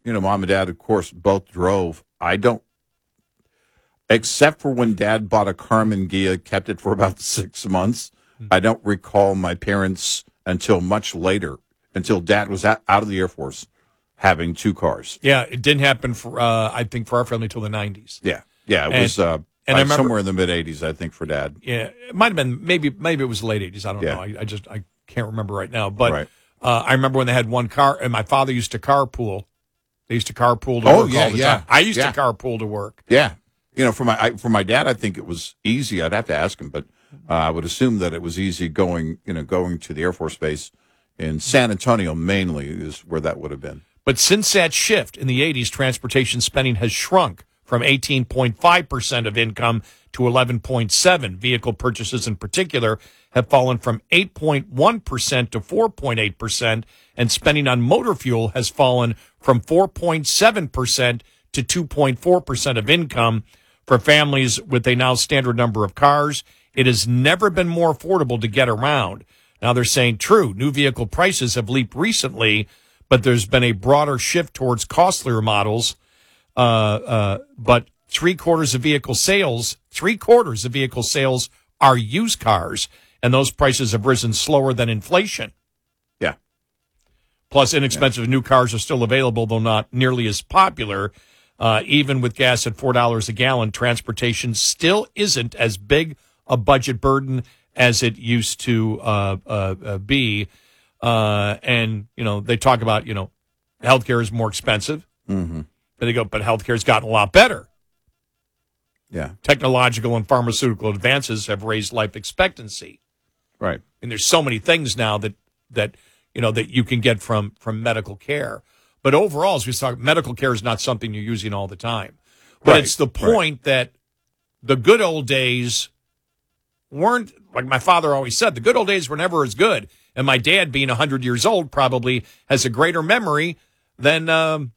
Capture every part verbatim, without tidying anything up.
you know, mom and dad, of course, both drove. I don't, except for when dad bought a Carmen Ghia, kept it for about six months. Mm-hmm. I don't recall my parents until much later, until dad was out of the Air Force, having two cars. Yeah, it didn't happen for, uh, I think, for our family until the nineties. Yeah, yeah, it and, was uh, and I remember, somewhere in the mid-eighties, I think, for dad. Yeah, it might have been, maybe maybe it was the late eighties. I don't yeah. know. I, I just, I can't remember right now. But right. uh, I remember when they had one car, and my father used to carpool. They used to carpool to oh, work yeah, all the yeah. time. I used yeah. to carpool to work. Yeah. You know, for my I, for my dad, I think it was easy. I'd have to ask him, but uh, I would assume that it was easy going, you know, going to the Air Force Base in San Antonio mainly is where that would have been. But since that shift in the eighties, transportation spending has shrunk from eighteen point five percent of income to eleven point seven. Vehicle purchases in particular have fallen from eight point one percent to four point eight percent, and spending on motor fuel has fallen from four point seven percent to two point four percent of income. For families with a now standard number of cars, it has never been more affordable to get around. Now they're saying, true, new vehicle prices have leaped recently, but there's been a broader shift towards costlier models. Uh, uh, but three quarters of vehicle sales, three quarters of vehicle sales are used cars, and those prices have risen slower than inflation. Yeah. Plus, inexpensive yeah. new cars are still available, though not nearly as popular. Uh, even with gas at four dollars a gallon, transportation still isn't as big a budget burden as it used to uh, uh, uh, be. Uh, and, you know, they talk about, you know, healthcare is more expensive. Mm-hmm. But they go, but healthcare's gotten a lot better. Yeah. Technological and pharmaceutical advances have raised life expectancy. Right. And there's so many things now that, that you know, that you can get from, from medical care. But overall, as we talk, medical care is not something you're using all the time. But right. it's the point right. that the good old days weren't, like my father always said, the good old days were never as good. And my dad, being one hundred years old, probably has a greater memory than, um,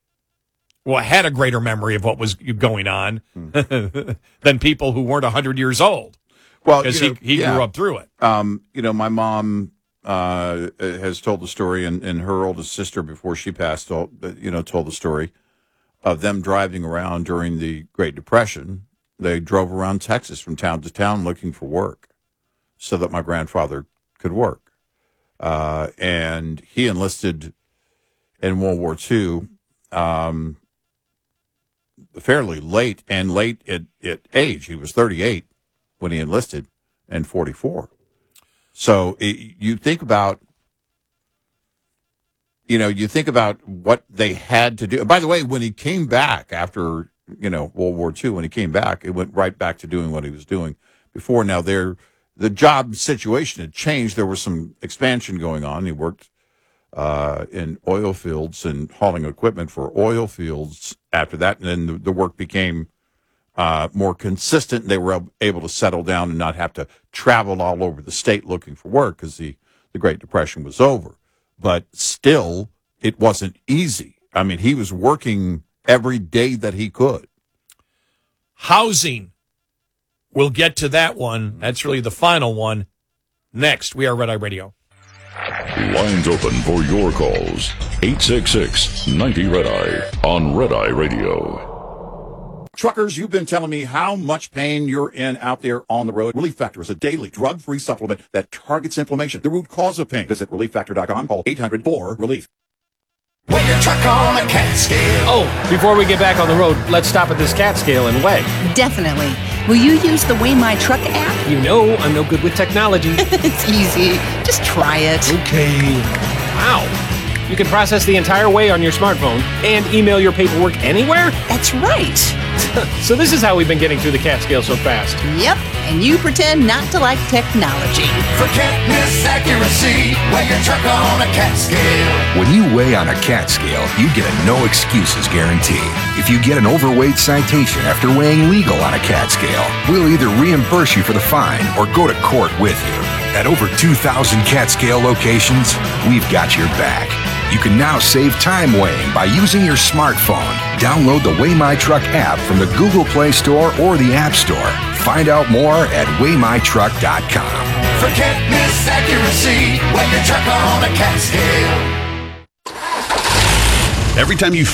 well, had a greater memory of what was going on hmm. than people who weren't one hundred years old. Well, because you know, he, he yeah. grew up through it. Um, you know, my mom uh, has told the story, and, and her oldest sister, before she passed, told, you know, told the story of them driving around during the Great Depression. They drove around Texas from town to town looking for work so that my grandfather could work. Uh, and he enlisted in World War Two um, fairly late, and late at, at age. He was thirty-eight when he enlisted and forty-four. So it, you think about, you know, you think about what they had to do. By the way, when he came back after, you know, World War Two, when he came back, it went right back to doing what he was doing before. Now, there, the job situation had changed. There was some expansion going on. He worked uh, in oil fields and hauling equipment for oil fields after that. And then the, the work became uh, more consistent. They were able to settle down and not have to travel all over the state looking for work because the, the Great Depression was over. But still, it wasn't easy. I mean, he was working every day that he could. Housing. We'll get to that one. That's really the final one. Next, we are Red Eye Radio. Lines open for your calls. eight six six, ninety, red eye on Red Eye Radio. Truckers, you've been telling me how much pain you're in out there on the road. Relief Factor is a daily drug-free supplement that targets inflammation, the root cause of pain. Visit relief factor dot com. Call eight hundred four relief. Weigh your truck on a cat scale. Oh, before we get back on the road, let's stop at this cat scale and weigh. Definitely. Will you use the Weigh My Truck app? You know I'm no good with technology. It's easy. Just try it. Okay. Wow. You can process the entire weigh on your smartphone and email your paperwork anywhere? That's right. So this is how we've been getting through the cat scale so fast. Yep. And you pretend not to like technology. Forget miss accuracy. Weigh your truck on a cat scale. When you weigh on a cat scale, you get a no excuses guarantee. If you get an overweight citation after weighing legal on a cat scale, we'll either reimburse you for the fine or go to court with you. At over two thousand cat scale locations, we've got your back. You can now save time weighing by using your smartphone. Download the Weigh My Truck app from the Google Play Store or the App Store. Find out more at weigh my truck dot com. Forget miss accuracy. Weigh your truck on a cat scale. Every time you